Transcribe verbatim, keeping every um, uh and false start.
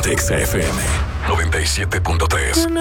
Ponte Exa F M noventa y siete punto tres.